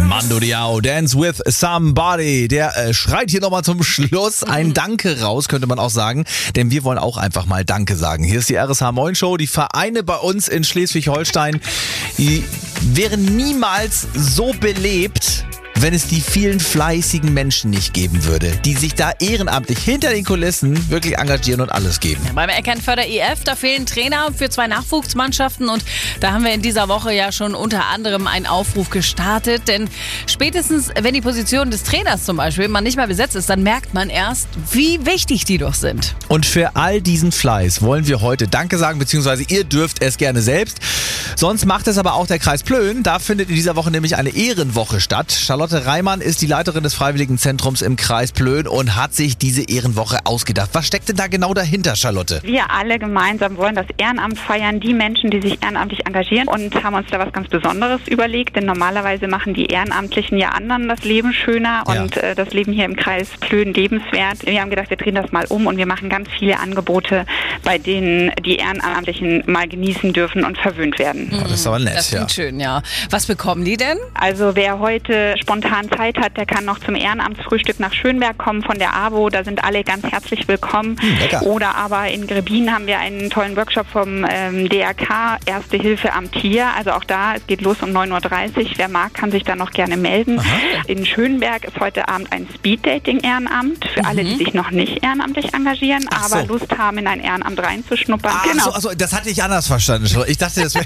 Mando Diao, Dance with Somebody. Der schreit hier nochmal zum Schluss ein Danke raus, könnte man auch sagen. Denn wir wollen auch einfach mal Danke sagen. Hier ist die RSH Moin Show. Die Vereine bei uns in Schleswig-Holstein, die wären niemals so belebt, wenn es die vielen fleißigen Menschen nicht geben würde, die sich da ehrenamtlich hinter den Kulissen wirklich engagieren und alles geben. Beim Eckernförder EF, da fehlen Trainer für 2 Nachwuchsmannschaften und da haben wir in dieser Woche ja schon unter anderem einen Aufruf gestartet, denn spätestens, wenn die Position des Trainers zum Beispiel mal nicht mehr besetzt ist, dann merkt man erst, wie wichtig die doch sind. Und für all diesen Fleiß wollen wir heute Danke sagen, beziehungsweise ihr dürft es gerne selbst. Sonst macht es aber auch der Kreis Plön. Da findet in dieser Woche nämlich eine Ehrenwoche statt. Charlotte Reimann ist die Leiterin des Freiwilligenzentrums im Kreis Plön und hat sich diese Ehrenwoche ausgedacht. Was steckt denn da genau dahinter, Charlotte? Wir alle gemeinsam wollen das Ehrenamt feiern, die Menschen, die sich ehrenamtlich engagieren, und haben uns da was ganz Besonderes überlegt, denn normalerweise machen die Ehrenamtlichen ja anderen das Leben schöner und das Leben hier im Kreis Plön lebenswert. Wir haben gedacht, wir drehen das mal um und wir machen ganz viele Angebote, bei denen die Ehrenamtlichen mal genießen dürfen und verwöhnt werden. Oh, das ist aber nett, Das klingt schön, ja. Was bekommen die denn? Also wer heute spontan Zeit hat, der kann noch zum Ehrenamtsfrühstück nach Schönberg kommen von der AWO. Da sind alle ganz herzlich willkommen. Lecker. Oder aber in Grebin haben wir einen tollen Workshop vom DRK, Erste Hilfe am Tier. Also auch da, es geht los um 9.30 Uhr. Wer mag, kann sich da noch gerne melden. Aha. In Schönberg ist heute Abend ein Speeddating-Ehrenamt für alle, die sich noch nicht ehrenamtlich engagieren, aber Lust haben, in ein Ehrenamt reinzuschnuppern. Also, das hatte ich anders verstanden. Ich dachte, das wäre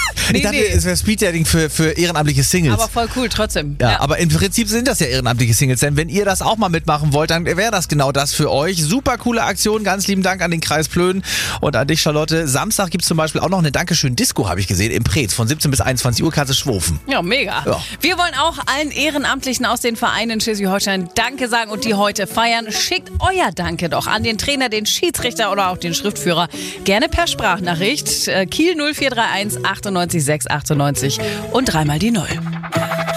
es wäre Speeddating für ehrenamtliche Singles. Aber voll cool trotzdem. Ja, aber im Prinzip sind das ja ehrenamtliche Singles, denn wenn ihr das auch mal mitmachen wollt, dann wäre das genau das für euch. Super coole Aktion, ganz lieben Dank an den Kreis Plön und an dich, Charlotte. Samstag gibt es zum Beispiel auch noch eine Dankeschön-Disco, habe ich gesehen, im Preetz. Von 17 bis 21 Uhr kannst du schwurfen. Ja, mega. Ja. Wir wollen auch allen Ehrenamtlichen aus den Vereinen in Schleswig-Holstein Danke sagen und die heute feiern. Schickt euer Danke doch an den Trainer, den Schiedsrichter oder auch den Schriftführer. Gerne per Sprachnachricht. Kiel 0431 98 6 98 und dreimal die 0.